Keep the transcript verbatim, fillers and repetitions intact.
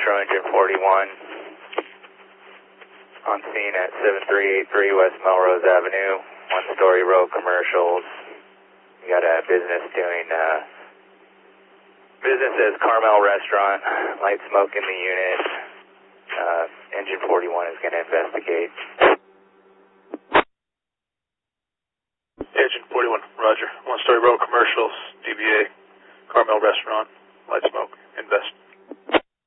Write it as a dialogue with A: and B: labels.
A: Metro Engine forty-one. On scene at seven three eight three West Melrose Avenue. One-story row commercials. We got a business doing, uh, business as Carmel Restaurant. Light smoke in the unit. Uh, Engine forty-one is going to investigate.
B: Engine forty-one, roger. One-story row commercials, D B A, Carmel Restaurant, light smoke, invest.